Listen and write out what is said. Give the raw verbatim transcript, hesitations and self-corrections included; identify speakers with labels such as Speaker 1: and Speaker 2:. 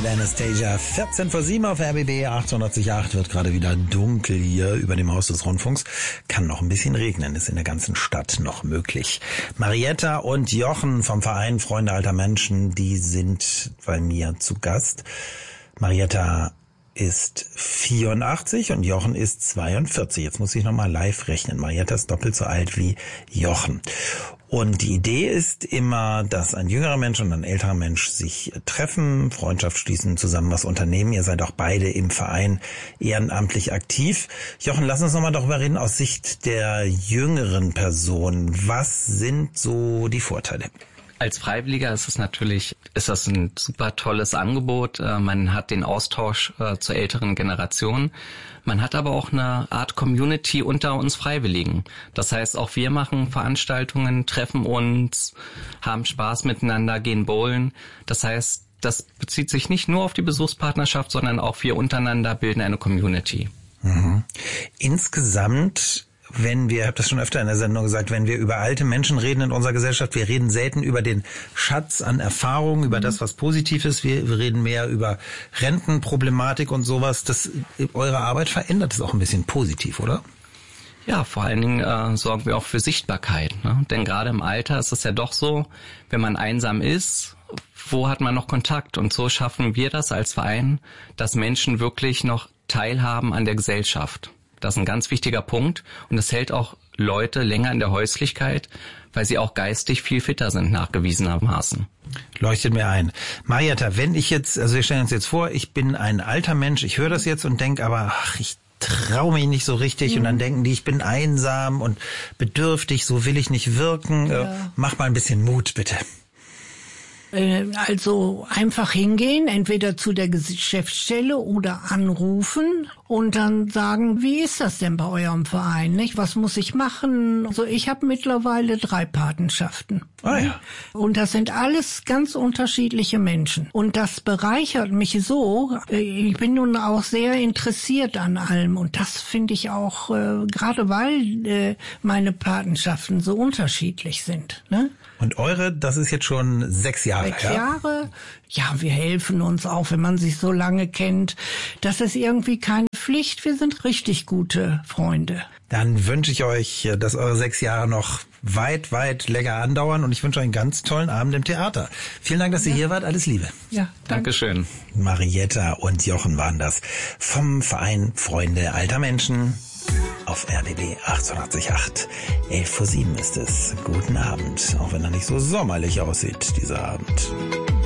Speaker 1: mit Anastasia. vierzehn vor sieben auf R B B achtundachtzig Komma acht wird gerade wieder dunkel hier über dem Haus des Rundfunks. Kann noch ein bisschen regnen, ist in der ganzen Stadt noch möglich. Marietta und Jochen vom Verein Freunde alter Menschen, die sind bei mir zu Gast. Marietta ist vierundachtzig und Jochen ist zweiundvierzig. Jetzt muss ich nochmal live rechnen. Marietta ist doppelt so alt wie Jochen. Und die Idee ist immer, dass ein jüngerer Mensch und ein älterer Mensch sich treffen, Freundschaft schließen, zusammen was unternehmen. Ihr seid auch beide im Verein ehrenamtlich aktiv. Jochen, lass uns nochmal darüber reden aus Sicht der jüngeren Person. Was sind so die Vorteile?
Speaker 2: Als Freiwilliger ist es natürlich, ist das ein super tolles Angebot. Man hat den Austausch zur älteren Generation. Man hat aber auch eine Art Community unter uns Freiwilligen. Das heißt, auch wir machen Veranstaltungen, treffen uns, haben Spaß miteinander, gehen bowlen. Das heißt, das bezieht sich nicht nur auf die Besuchspartnerschaft, sondern auch wir untereinander bilden eine Community.
Speaker 1: Mhm. Insgesamt, wenn wir, ich habe das schon öfter in der Sendung gesagt, wenn wir über alte Menschen reden in unserer Gesellschaft, wir reden selten über den Schatz an Erfahrungen, über das, was positiv ist. Wir, wir reden mehr über Rentenproblematik und sowas. Das, eure Arbeit verändert es auch ein bisschen positiv, oder?
Speaker 2: Ja, vor allen Dingen äh, sorgen wir auch für Sichtbarkeit, ne? Denn gerade im Alter ist es ja doch so, wenn man einsam ist, wo hat man noch Kontakt? Und so schaffen wir das als Verein, dass Menschen wirklich noch teilhaben an der Gesellschaft. Das ist ein ganz wichtiger Punkt und das hält auch Leute länger in der Häuslichkeit, weil sie auch geistig viel fitter sind, nachgewiesenermaßen.
Speaker 1: Leuchtet mir ein. Marietta, wenn ich jetzt, also wir stellen uns jetzt vor, ich bin ein alter Mensch, ich höre das jetzt und denke aber, ach, ich traue mich nicht so richtig, mhm. Und dann denken die, ich bin einsam und bedürftig, so will ich nicht wirken. Ja. Mach mal ein bisschen Mut, bitte.
Speaker 3: Also einfach hingehen, entweder zu der Geschäftsstelle oder anrufen und dann sagen, wie ist das denn bei eurem Verein, nicht? Was muss ich machen? Also ich habe mittlerweile drei Patenschaften.
Speaker 1: Ah ja.
Speaker 3: Und das sind alles ganz unterschiedliche Menschen. Und das bereichert mich so. Ich bin nun auch sehr interessiert an allem und das finde ich auch, äh, gerade weil äh, meine Patenschaften so unterschiedlich sind, ne?
Speaker 1: Und eure, das ist jetzt schon sechs Jahre.
Speaker 3: Sechs ja? Jahre. Ja, wir helfen uns auch, wenn man sich so lange kennt. Das ist irgendwie keine Pflicht. Wir sind richtig gute Freunde.
Speaker 1: Dann wünsche ich euch, dass eure sechs Jahre noch weit, weit länger andauern und ich wünsche euch einen ganz tollen Abend im Theater. Vielen Dank, dass ihr ja. hier wart. Alles Liebe.
Speaker 3: Ja, danke.
Speaker 2: Dankeschön.
Speaker 1: Marietta und Jochen waren das vom Verein Freunde alter Menschen. Auf R B B achtundachtzig Komma acht. elf vor sieben ist es. Guten Abend, auch wenn er nicht so sommerlich aussieht, dieser Abend.